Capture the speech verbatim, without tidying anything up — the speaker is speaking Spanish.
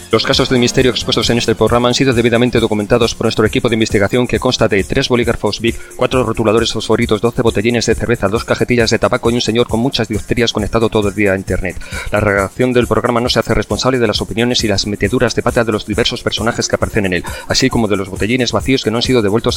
Los casos de misterio expuestos en este programa han sido debidamente documentados por nuestro equipo de investigación, que consta de tres bolígrafos Bic, cuatro rotuladores fosforitos, doce botellines de cerveza, dos cajetillas de tabaco y un señor con muchas dioptrías conectado todo el día a Internet. La redacción del programa no se hace responsable de las opiniones y las meteduras de pata de los diversos personajes que aparecen en él, así como de los botellines vacíos que no han sido devueltos